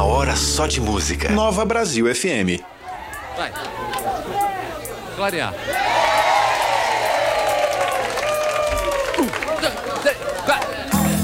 hora só de música. Nova Brasil FM. Vai. Clarear.